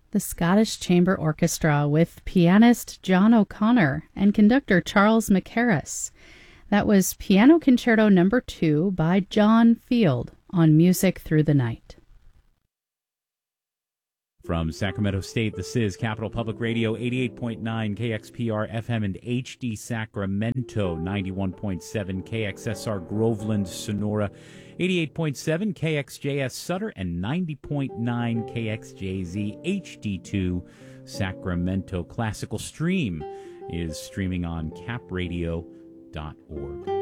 The Scottish Chamber Orchestra with pianist John O'Connor and conductor Charles Mackerras. That was Piano Concerto No. 2 by John Field on Music Through the Night. From Sacramento State, this is Capital Public Radio, 88.9 KXPR FM and HD Sacramento, 91.7 KXSR Groveland, Sonora, 88.7 KXJS Sutter, and 90.9 KXJZ HD2 Sacramento. Classical Stream is streaming on capradio.org.